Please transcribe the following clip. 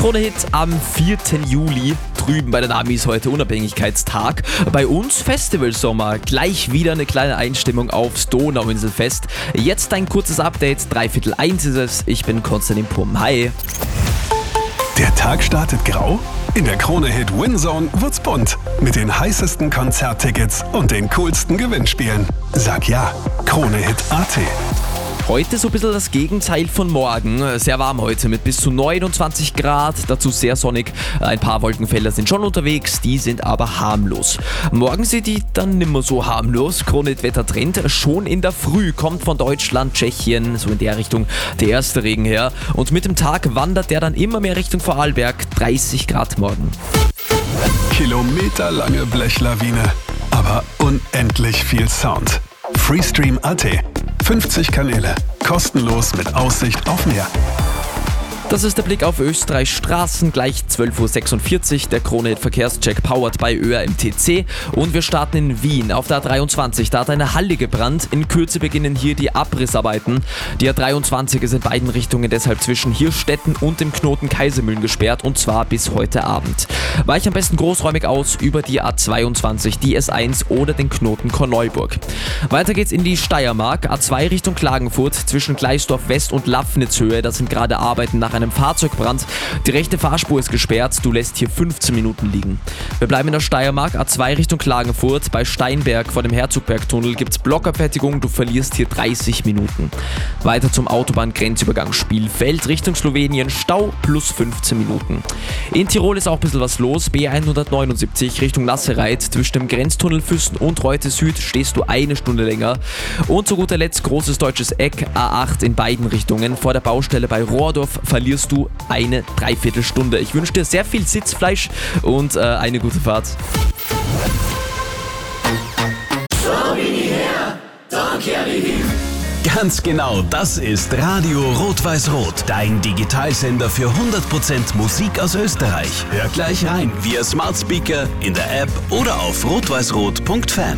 Krone-Hit am 4. Juli. Drüben bei den Amis heute Unabhängigkeitstag. Bei uns Festivalsommer. Gleich wieder eine kleine Einstimmung aufs Donauinselfest. Jetzt ein kurzes Update. 1:15 ist es. Ich bin Konstantin Pumm. Hi. Der Tag startet grau? In der Krone-Hit Winzone wird's bunt. Mit den heißesten Konzerttickets und den coolsten Gewinnspielen. Sag ja, Krone-Hit.at. Heute so ein bisschen das Gegenteil von morgen. Sehr warm heute mit bis zu 29 Grad, dazu sehr sonnig. Ein paar Wolkenfelder sind schon unterwegs, die sind aber harmlos. Morgen sind die dann nimmer so harmlos. Krone-Hit-Wettertrend. Schon in der Früh kommt von Deutschland, Tschechien, so in der Richtung der erste Regen her. Und mit dem Tag wandert der dann immer mehr Richtung Vorarlberg. 30 Grad morgen. Kilometerlange Blechlawine, aber unendlich viel Sound. Freestream.at. 50 Kanäle, kostenlos mit Aussicht auf Meer. Das ist der Blick auf Österreichs Straßen, gleich 12:46 Uhr, der Krone-Hit-Verkehrscheck powered by ÖRMTC. Und wir starten in Wien auf der A23, da hat eine Halle gebrannt. In Kürze beginnen hier die Abrissarbeiten. Die A23 ist in beiden Richtungen deshalb zwischen Hirstetten und dem Knoten Kaisermühlen gesperrt, und zwar bis heute Abend. Weich am besten großräumig aus über die A22, die S1 oder den Knoten Korneuburg. Weiter geht's in die Steiermark, A2 Richtung Klagenfurt, zwischen Gleisdorf West und Lafnitzhöhe. Das sind gerade Arbeiten nach einem Fahrzeugbrand. Die rechte Fahrspur ist gesperrt, du lässt hier 15 Minuten liegen. Wir bleiben in der Steiermark, A2 Richtung Klagenfurt. Bei Steinberg vor dem Herzogbergtunnel gibt's Blockabfertigung, du verlierst hier 30 Minuten. Weiter zum Autobahngrenzübergang Spielfeld Richtung Slowenien, Stau plus 15 Minuten. In Tirol ist auch ein bisschen was los, B179 Richtung Lassereit. Zwischen dem Grenztunnel Füssen und Reute Süd stehst du eine Stunde länger. Und zu guter Letzt großes deutsches Eck, A8 in beiden Richtungen. Vor der Baustelle bei Rohrdorf verlierst du eine Dreiviertelstunde. Ich wünsche dir sehr viel Sitzfleisch und eine gute Fahrt. Ganz genau, das ist Radio Rot-Weiß-Rot, dein Digitalsender für 100% Musik aus Österreich. Hör gleich rein via Smart Speaker, in der App oder auf rotweißrot.fan.